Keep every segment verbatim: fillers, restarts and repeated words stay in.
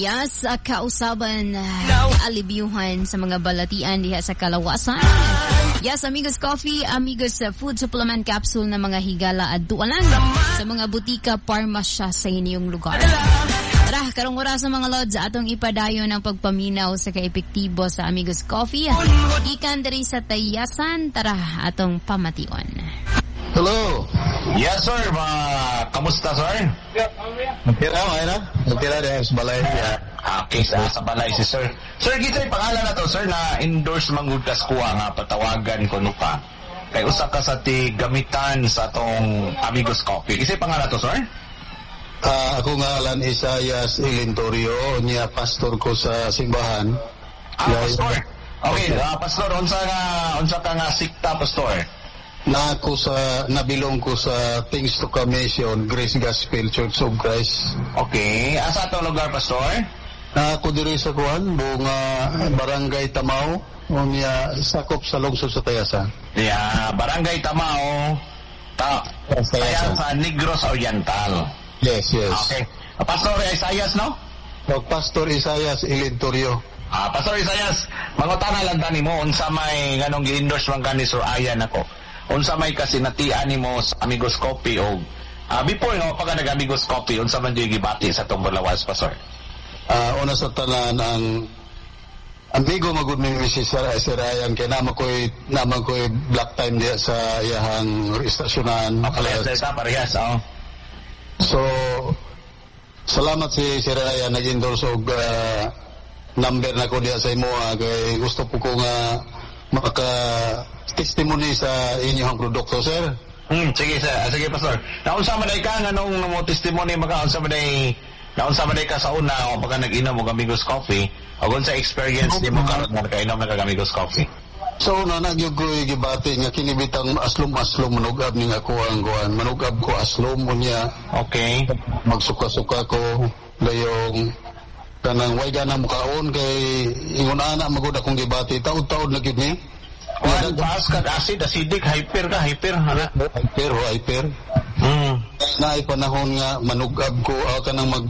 Yes, uh, kausaban uh, alibyuhan sa mga balatian diha sa kalawasan. Yes, Amigos Coffee, Amigos uh, Food Supplement Capsule na mga higala at dualan sa mga butika, parmasya sa inyong lugar. Tara, karong oras sa mga lods, atong ipadayon ang pagpaminaw sa kaepektibo sa Amigos Coffee. Ikan diri sa Tayasan, tara, atong pamation. Hello. Yes, sir. Uh, kamusta, sir? Natira, okay na? Natira rin sa balay. Yeah. Okay, sa, sa balay si sir. Sir, kita yung pangalan na to, sir, na endorse mangudkas ko nga patawagan ko no pa. Kay usa ka sa ti gamitan sa tong Amigos Coffee. Isa yung pangalan to, sir? Uh, ako nga alan Isayas Ilintorio, niya pastor ko sa simbahan. Ah, Kaya, pastor. Okay, uh, pastor, unsa nga unsa ka nga sikta, pastor? Na ako sa nabilong ko sa Things to Commission, Grace Gospel Church of Christ. Okay, asa to lugar, pastor? Na ako diri sa kuan, buong uh, Barangay Tamao, o niya sakop sa lungsod sa Tayasan. Yeah, Barangay Tamao, ta Tayasan, Negros Oriental. Yes, yes. Okay. Pastor Isayas, no? O, Pastor Isayas Ilintorio. Ah, Pastor Isayas, mangutana lang tani mo unsa may nganong gi-endorse man kani Sir Ayan ako. Unsa may kasinatian nimo sa Amigos Coffee o uh, before no pagka nag-Amigos Coffee unsa man di gibati sa tong Bulawas, Pastor? Ah, uh, una sa tanan ang amigo magud mi si Sir Ayan kay naman koy naman koy black time diya sa iyahang istasyonan. Okay, sa parehas, oh. So salamat si Sir Ayan nag-endorse og uh, number na ko diya sa imo kay gusto po ko nga maka testimony sa inyong produkto, sir. Hmm, sige sir, sige pastor. Naunsa man ay ka nganong mo testimony maka unsa man ay naunsa man ay ka sa una o pagka nag-inom og Amigos Coffee o unsa experience nimo karon nga kainom nag Amigos Coffee? So na nagyog ko gibati nga kini bitang aslom-aslom manugab ning ako ang kuan. Manugab ko aslom unya. Okay. Magsuka-suka ko layong kanang way ganang mukaon kay ingon ana magud akong gibati taud-taud na gyud ni. Kuan paas ka acid, acidic, hyper ka, hyper, hala. Hyper, hyper. Hmm. Naay panahon nga manugab ko uh, kanang mag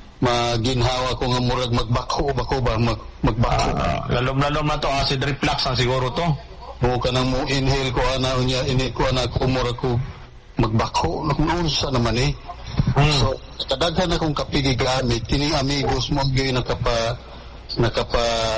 maginhawa ko nga murag magbako bako ba mag magbako. Uh, lalom-lalom na to acid reflux ang siguro to. O kanang mo inhale ko ana unya ini ko ana ko murag ko magbako nakunsa naman eh. Hmm. So kadaghan akong kapigi gamit kini Amigos mo gyud nakapa nakapa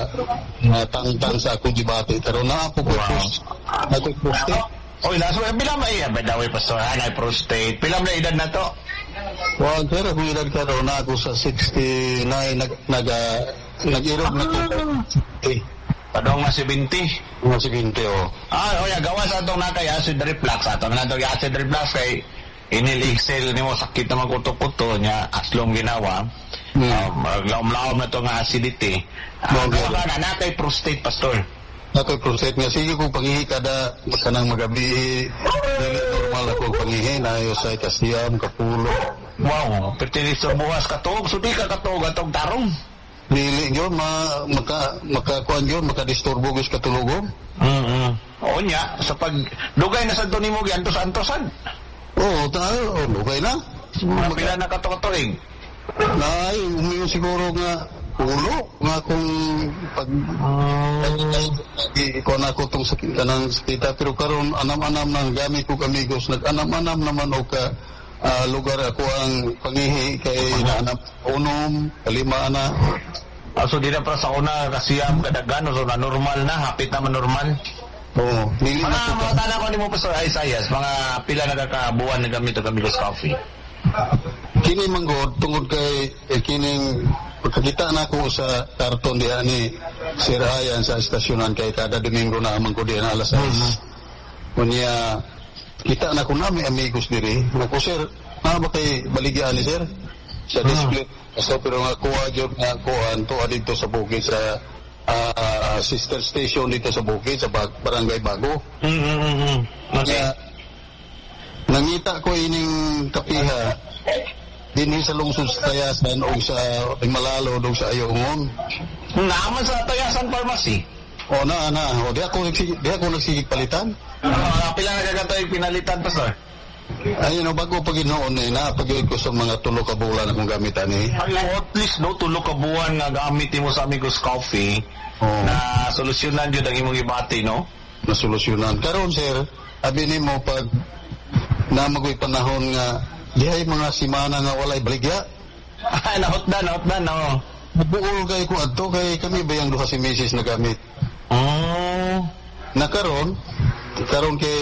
natangtang sa akong gibati pero na po ko ako prostate. Oy, naso bilang may ba daw pastor ana prostate. Bilang na edad na to? Well, pero kung edad ka na ako sa sixty-nine nag nag nag-irog na ko. Eh, padong na seventy. Na seventy oh. Ah, oya gawas atong nakay acid reflux atong natong acid reflux kay inilixel nimo sakit na magkuto-kuto nya aslong ginawa. Hmm. Uh, laom-laom na to nga acidity. Uh, Mga na nakay prostate, pastor. Nakay prostate nga. Sige kung pangihi kada kanang magabi dili normal ako pangihi na ayo sa kasiyam, kapulo. Wow, pertinis sa buwas katog. Sudi ka katog atong tarong. Dili yun, ma, maka, makakuan yun, makadisturbo gus katulogom. Mm-hmm. Oo niya, sa pag dugay na sa doon mo giantos-antosan. Oo, tayo, oh, dugay na. Mga pila na katog-katuig. Nay, umiyo siguro nga ulo nga kung pag ikaw na ko itong sakit ka ng sakita pero karon anam-anam ng gamit ko Amigos nag-anam-anam naman o ka uh, lugar ako ang pangihi kay naanap unom, kalima na. Ah, so di na para sa una kasiyam kadaghan so na normal na, hapit na normal. Oo, nili na mga, mga tanong ko ni mo Pastor Isayas, mga pila na kakabuan na gamit o Amigos Coffee? Kini manggod tungod kay eh, kining pagkakita na ko sa karton diha ni Sir Ayan sa estasyonan kay kada Domingo na amang ko diha alas sais. Unya kita na ko nami Amigos diri. Nako sir, na ba kay baligyan ni sir? Sa display. So pero nga kuha jud nga kuan to dito sa bukid sa uh, sister station dito sa bukid sa Barangay Bago. Mm-hmm. Okay. Nangita ko ining kapiha dinhi sa lungsod sa Tayasan o sa Malalo o sa Ayungon. Naman sa Tayasan Pharmacy. O na na, o di ako di ako nagsigig palitan. Uh, pila na kagatoy pinalitan Pastor? Ayun, no, bago pag inoon eh, napag-iod ko sa mga tulo ka bulan akong gamitan eh. Ay, at least, no, tulo ka buwan nga gamit mo sa Amigos Coffee Oh. na solusyonan yun ang imong ibati, no? Nasolusyonan. Karon sir, abi ni mo pag namagoy panahon nga dihay mga simana nga walay baligya. Ah, nahotdan, nahotdan, no? Buol kay ko adto kay kami bayang duha si misis na gamit. Oh. Na karon, karon kay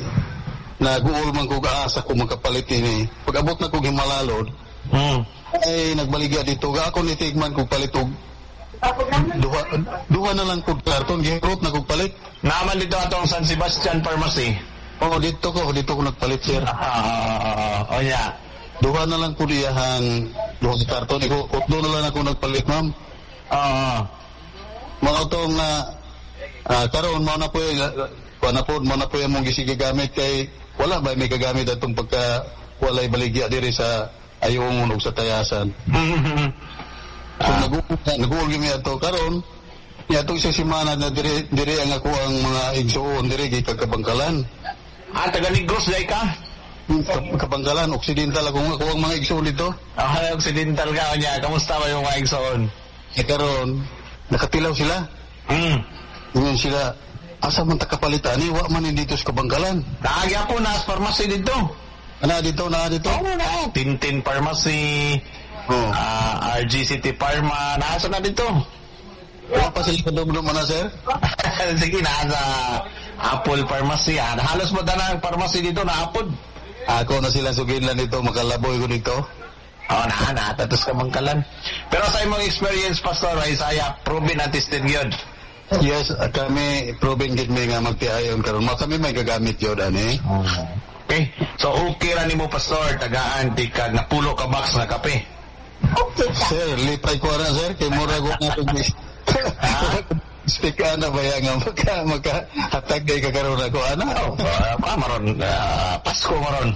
naguol man ko gaasa ko magkapalit ini. Pag abot na ko gimalalod, Hmm. ay nagbaligya dito ga ako nitigman ko palit og duha duha na lang ko karton gihurot na ko palit. Naman dito atong San Sebastian Pharmacy. Oo, dito ko dito ko nagpalit sir. Ah, oh, yeah. Duha na lang ko diyahan duha ka karton iko utdo na lang ako nagpalit ma'am. Ah. Mga tong na uh, karon mo na po kuana po mo na po imong gisigamit kay wala ba may kagamit atong pagka walay baligya diri sa ayong unog sa tayasan. So ah. nag-uul nag-uul gyud mi ato karon ya to sa semana na dire dire ang ako ang mga igsuon dire gi kagkabangkalan. Ah, taga Negros dai ka? Kabangkalan Occidental ako ako ang mga igsuon dito. Ah, Occidental ka nya. Kamusta ba yung mga igsuon? E karon nakatilaw sila. Hmm. Ingon sila asa man ta kapalitan ni wa man dito sa kabangkalan. Naagi ako na sa pharmacy dito. Ana dito na dito. Oo na. Tintin Pharmacy. Oh. Uh, R G City Pharma, nasa na dito? Wala pa sila kadugdog mo na, sir? Sige, nasa Apple Pharmacy. Ah. Halos mo na ang pharmacy dito na Apple. Ako na sila suginlan dito, makalaboy ko dito. Oo, na, na, tatos ka mangkalan. Pero sa imong experience, Pastor Isaiah, proven and tested yun. Yes, uh, kami, proven gid may nga magtiayon karon. Mo kami may gagamit yun, ani. Oh. Okay, so okay ra nimo Pastor, tagaan di ka napulo ka box na kape. Okay, sir, lipay ko na, sir. Kay mura ko na pag speak na ba yan nga magka, magka hatag kay kakaroon ako, ano? Oh, uh, pa, maron, uh, Pasko maron.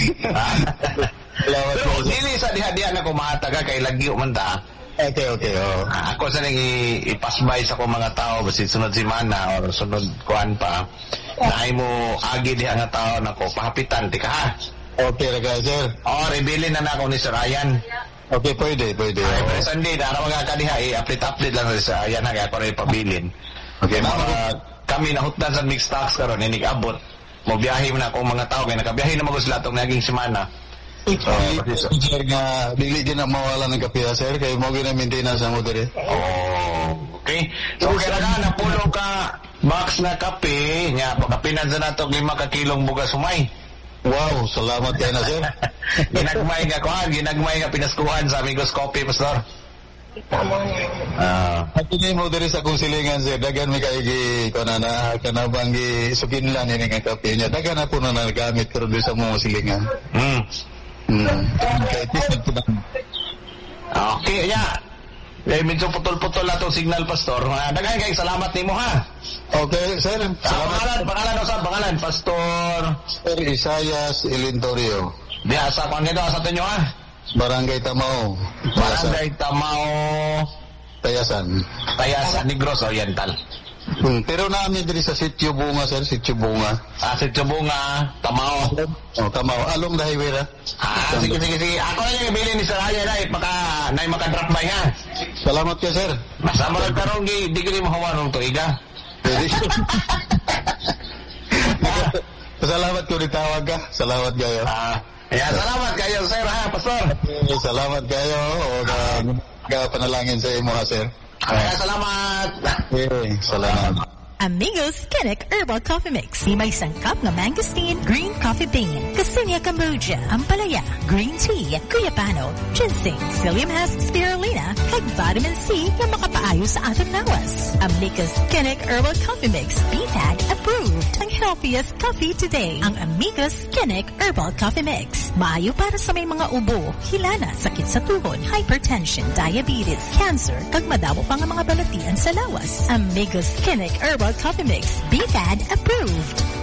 Pero, dili sa diha-diha na kumataga kay lagyo man ta. Okay, okay, oh. Uh, ako sa nang ipasbay sa ko mga tao, basi sunod simana or sunod kuan pa, naay mo agi diha nga tao na ko, pahapitan, tika ha? Okay, raga, sir. Oh, rebilin na na ako ni Sir Ryan. Okay, pwede, pwede. Ay, pero Sunday, na mga kadiha, i-update-update lang sa Ryan na kaya ko rin pabilin. Okay, mga kami nahutdan sa mixed stocks karon inig abot. Mo biyahe mo na akong mga tao, kaya nakabiyahe na mag-usla itong naging semana. So, sir, nga, bigli din na mawala ng kapiya, sir, kaya mo gina-maintenance mo dire. Oh, okay. So, kaya na, napulo ka box na kape, nga, pagkapinan sa nato, lima ka kilong bugas humay. Wow, salamat kayo na, sir. Ginagmay nga kuhan, ginagmay nga pinaskuhan sa Amigos Coffee, Pastor. Ah. At ini mo diri sa kong silingan, sir, dagan mi kay gi kanana kanabang gi sukinlan ini nga kape niya. Dagan na po na nagamit pero diri sa mga silingan. Hmm. Hmm. Kaya tis na Okay, ya. Eh, medyo putol-putol na itong signal, Pastor. Uh, Dagay kayo, salamat ni mo, ha? Okay, sir. Sa pangalan, pangalan, o sa pangalan, Pastor... Sir Isayas Ilintorio. Di, asa kung nito, asa ito nyo, ha? Barangay Tamao. Barangay Tamao... Tayasan. Tayasan, Negros Oriental. Hmm, pero namin diri sa Sitio Bunga, sir, Sitio Bunga. Ah, Sitio Bunga, Tamao. Oh, Tamao. Along the highway, ha? Ah, sige, sige, sige. Ako na yung ibili ni Sir Ryan, ha? Maka, na yung maka-drop by, ha? Salamat kayo, sir. Masama lang karong, di, di ko rin mahawa nung tuiga. Salamat ko ditawag ka. Salamat kayo. Ah, yeah, salamat kayo, sir, ha, Pastor. Okay, salamat kayo. O, ka panalangin sa imo, ha, sir. Kaya salamat. Okay, salamat. Amigos Kinnick Herbal Coffee Mix. May sangkap ng mangosteen, green coffee bean, Cassinia Cambogia, Ampalaya, green tea, guyabano, ginseng, psyllium husk, spirulina, kag vitamin C na makapaayo sa atong lawas. Amigos Kinnick Herbal Coffee Mix. B P A G approved. Ang healthiest coffee today. Ang Amigos Kinnick Herbal Coffee Mix. Maayo para sa may mga ubo, hilana, sakit sa tuhod, hypertension, diabetes, cancer, kag madamo pa nga mga balatian sa lawas. Amigos Kinnick Herbal Coffee Mix. B P A D approved.